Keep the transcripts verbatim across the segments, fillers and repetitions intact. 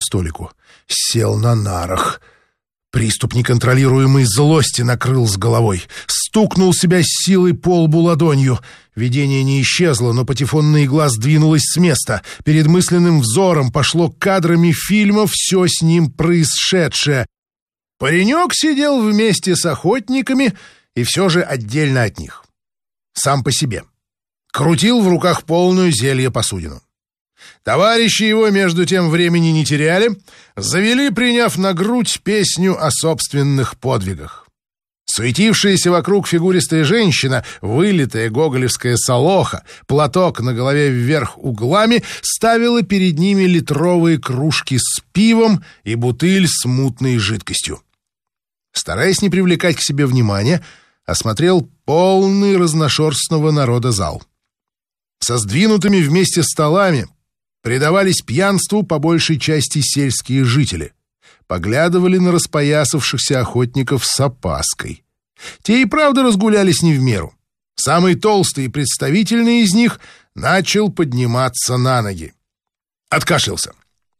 столику. Сел на нарах. Приступ неконтролируемой злости накрыл с головой. Стукнул себя с силой по лбу ладонью. Видение не исчезло, но патефонный глаз двинулось с места. Перед мысленным взором пошло кадрами фильма все с ним происшедшее. Паренек сидел вместе с охотниками и все же отдельно от них. Сам по себе. Крутил в руках полную зелья посудину. Товарищи его между тем времени не теряли, завели, приняв на грудь песню о собственных подвигах. Суетившаяся вокруг фигуристая женщина, вылитая гоголевская солоха, платок на голове вверх углами, ставила перед ними литровые кружки с пивом и бутыль с мутной жидкостью. Стараясь не привлекать к себе внимания, осмотрел полный разношерстного народа зал. Со сдвинутыми вместе столами предавались пьянству по большей части сельские жители. Поглядывали на распоясавшихся охотников с опаской. Те и правда разгулялись не в меру. Самый толстый и представительный из них начал подниматься на ноги. Откашлялся.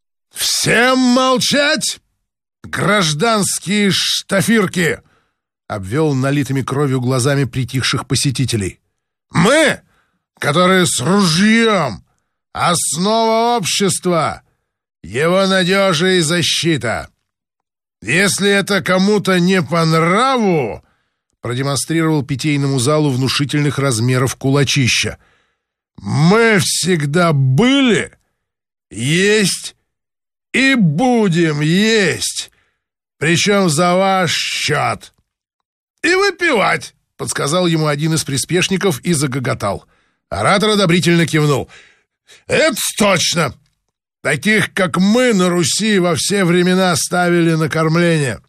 «Всем молчать! Гражданские штафирки!» Обвел налитыми кровью глазами притихших посетителей. «Мы, которые с ружьем, основа общества, его надежа и защита. Если это кому-то не по нраву, продемонстрировал питейному залу внушительных размеров кулачища, мы всегда были, есть и будем есть, причем за ваш счет. И выпивать, подсказал ему один из приспешников и загоготал. Оратор одобрительно кивнул. Это точно! Таких, как мы, на Руси во все времена ставили на кормление.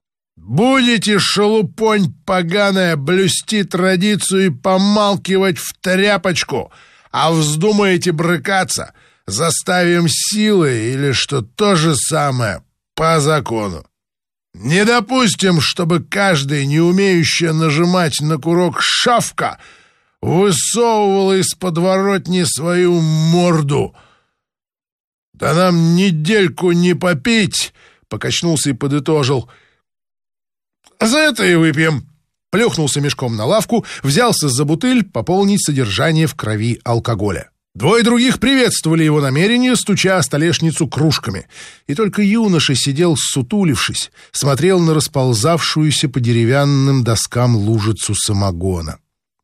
Будете, шелупонь поганая, блюсти традицию и помалкивать в тряпочку, а вздумаете брыкаться, заставим силой или, что то же самое, по закону. Не допустим, чтобы каждый, не умеющий нажимать на курок шавка, высовывала из подворотни свою морду. Да нам недельку не попить, покачнулся и подытожил. За это и выпьем. Плюхнулся мешком на лавку, взялся за бутыль пополнить содержание в крови алкоголя. Двое других приветствовали его намерение, стуча о столешницу кружками. И только юноша сидел ссутулившись, смотрел на расползавшуюся по деревянным доскам лужицу самогона.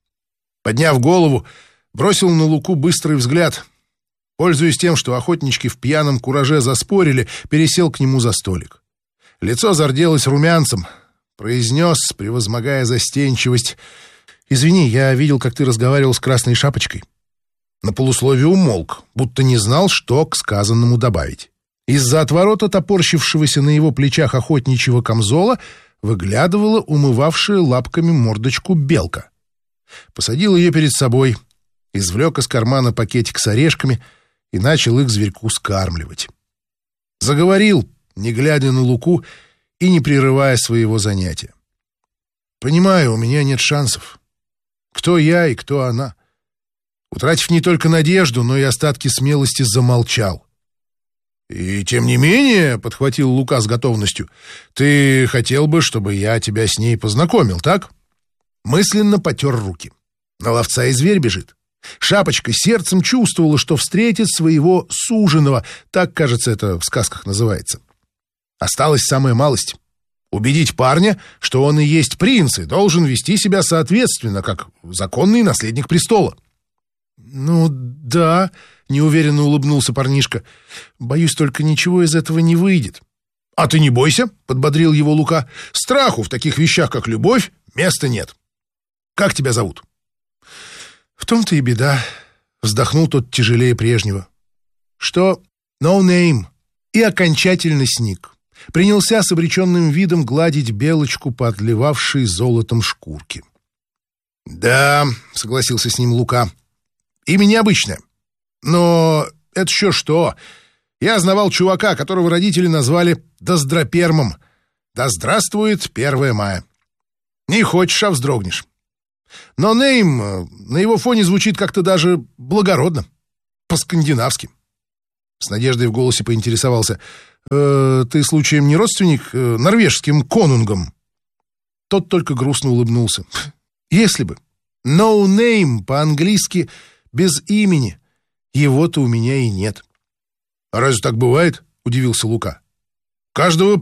Подняв голову, бросил на Луку быстрый взгляд. Пользуясь тем, что охотнички в пьяном кураже заспорили, пересел к нему за столик. Лицо зарделось румянцем. Произнес, превозмогая застенчивость: «Извини, я видел, как ты разговаривал с Красной Шапочкой». На полусловие умолк, будто не знал, что к сказанному добавить. Из-за отворота топорщившегося на его плечах охотничьего камзола выглядывала умывавшая лапками мордочку белка. Посадил ее перед собой, извлек из кармана пакетик с орешками и начал их зверьку скармливать. Заговорил, не глядя на Луку и не прерывая своего занятия. «Понимаю, у меня нет шансов. Кто я и кто она?» Утратив не только надежду, но и остатки смелости, замолчал. «И тем не менее, — подхватил Лука с готовностью, — ты хотел бы, чтобы я тебя с ней познакомил, так?» Мысленно потер руки. На ловца и зверь бежит. Шапочка сердцем чувствовала, что встретит своего суженого, так, кажется, это в сказках называется. Осталась самая малость — убедить парня, что он и есть принц и должен вести себя соответственно, как законный наследник престола. «Ну, да», — неуверенно улыбнулся парнишка. «Боюсь, только ничего из этого не выйдет». «А ты не бойся», — подбодрил его Лука. «Страху в таких вещах, как любовь, места нет. Как тебя зовут?» «В том-то и беда», — вздохнул тот тяжелее прежнего. «Что? No name». И окончательно сник. Принялся с обреченным видом гладить белочку по отливавшей золотом шкурке. «Да», — согласился с ним Лука, — «имя необычное. Но это еще что? Я знавал чувака, которого родители назвали Доздропермом. Да здравствует первое мая. Не хочешь, а вздрогнешь. Но нейм на его фоне звучит как-то даже благородно. По-скандинавски». С надеждой в голосе поинтересовался: э, ты случаем не родственник э, норвежским конунгам?» Тот только грустно улыбнулся. «Если бы. No name по-английски без имени. Его-то у меня и нет». «А разве так бывает?» — удивился Лука. «Каждого